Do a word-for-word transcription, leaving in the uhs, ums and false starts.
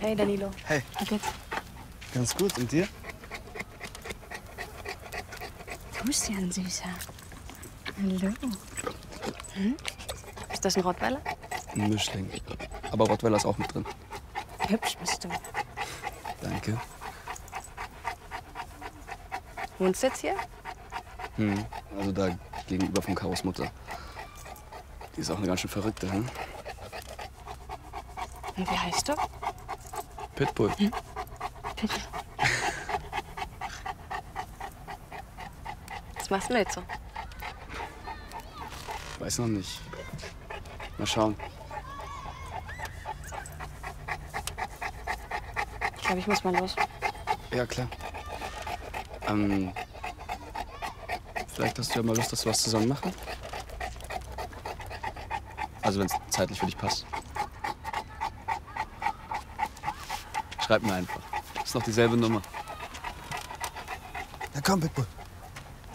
Hey, Danilo. Hey. Wie geht's? Ganz gut. Und dir? Du bist ja ein Süßer. Hallo. Hm? Ist das ein Rottweiler? Ein Mischling. Aber Rottweiler ist auch mit drin. Hübsch bist du. Danke. Wohnst du jetzt hier? Hm. Also da gegenüber von Karos Mutter. Die ist auch eine ganz schön verrückte, hm? Und wie heißt du? Pitbull. Hm? Pitbull. Was machst du jetzt so? Weiß noch nicht. Mal schauen. Ich glaube, ich muss mal los. Ja, klar. Ähm, vielleicht hast du ja mal Lust, dass wir was zusammen machen? Also, wenn es zeitlich für dich passt. Schreib mir einfach. Ist noch dieselbe Nummer. Na komm, Pitbull.